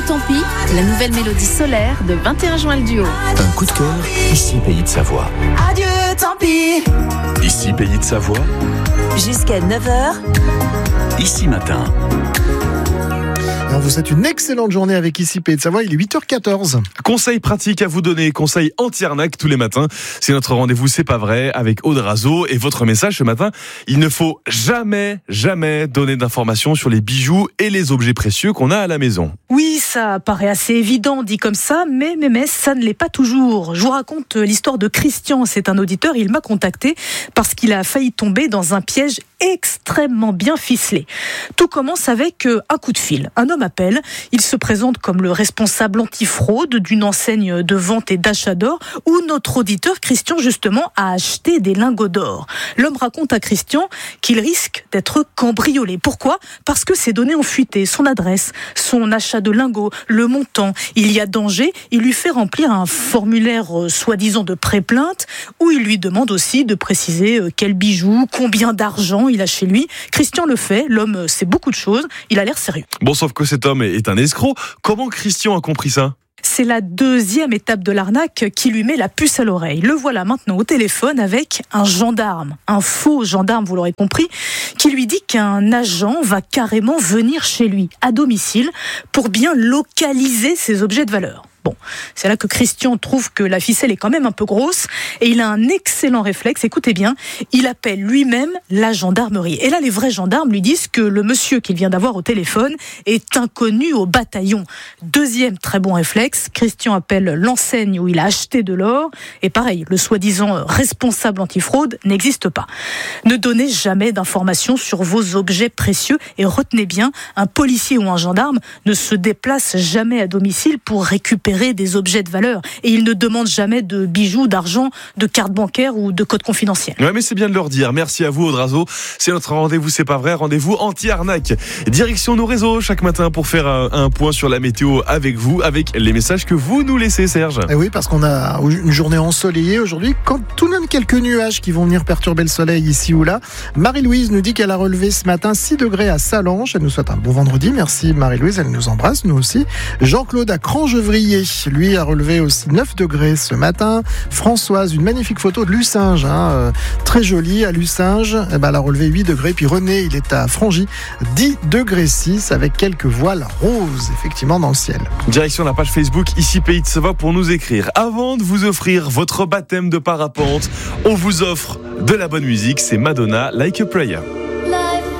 tant pis, la nouvelle mélodie solaire de 21 juin le duo. Un coup de cœur, ici Pays de Savoie. Adieu, tant pis. Ici Pays de Savoie. Jusqu'à 9h. Ici Matin. Et on vous souhaite une excellente journée avec Ici Pays de Savoie, il est 8h14. Conseils pratiques à vous donner, conseils anti-arnaque tous les matins. C'est notre rendez-vous C'est pas vrai avec Aude Razo. Et votre message ce matin, il ne faut jamais donner d'informations sur les bijoux et les objets précieux qu'on a à la maison. Oui, ça paraît assez évident dit comme ça, mais ça ne l'est pas toujours. Je vous raconte l'histoire de Christian, c'est un auditeur, il m'a contacté parce qu'il a failli tomber dans un piège extrêmement bien ficelé. Tout commence avec un coup de fil. Un homme appelle, il se présente comme le responsable antifraude d'une enseigne de vente et d'achat d'or où notre auditeur Christian justement a acheté des lingots d'or. L'homme raconte à Christian qu'il risque d'être cambriolé. Pourquoi ? Parce que ses données ont fuité, son adresse, son achat de lingots, le montant. Il y a danger, il lui fait remplir un formulaire soi-disant de pré-plainte où il lui demande aussi de préciser quel bijou, combien d'argent il a chez lui. Christian le fait, l'homme sait beaucoup de choses, il a l'air sérieux. Bon, sauf que cet homme est un escroc. Comment Christian a compris ça ? C'est la deuxième étape de l'arnaque qui lui met la puce à l'oreille. Le voilà maintenant au téléphone avec un gendarme, un faux gendarme, vous l'aurez compris, qui lui dit qu'un agent va carrément venir chez lui, à domicile, pour bien localiser ses objets de valeur. Bon, c'est là que Christian trouve que la ficelle est quand même un peu grosse et il a un excellent réflexe, écoutez bien, il appelle lui-même la gendarmerie. Et là, les vrais gendarmes lui disent que le monsieur qu'il vient d'avoir au téléphone est inconnu au bataillon. Deuxième très bon réflexe, Christian appelle l'enseigne où il a acheté de l'or et pareil, le soi-disant responsable antifraude n'existe pas. Ne donnez jamais d'informations sur vos objets précieux et retenez bien, un policier ou un gendarme ne se déplace jamais à domicile pour récupérer des objets de valeur et ils ne demandent jamais de bijoux, d'argent, de cartes bancaires ou de codes confidentiels. Ouais, mais c'est bien de leur dire. Merci à vous, Aude Razo. C'est notre rendez-vous C'est pas vrai, rendez-vous anti-arnaque. Direction nos réseaux chaque matin pour faire un point sur la météo avec vous, avec les messages que vous nous laissez, Serge. Et oui, parce qu'on a une journée ensoleillée aujourd'hui, quand tout de même quelques nuages qui vont venir perturber le soleil ici ou là. Marie-Louise nous dit qu'elle a relevé ce matin 6 degrés à Sallanches. Elle nous souhaite un bon vendredi. Merci Marie-Louise, elle nous embrasse, nous aussi. Jean-Claude à Crangevrier, lui a relevé aussi 9 degrés ce matin. Françoise, une magnifique photo de Lucinge, très jolie à Lucinge, elle a relevé 8 degrés. Puis René, il est à Frangy, 10 degrés 6 avec quelques voiles roses effectivement dans le ciel. Direction la page Facebook Ici Pays de Savoie pour nous écrire. Avant de vous offrir votre baptême de parapente, on vous offre de la bonne musique, c'est Madonna, Like a Prayer.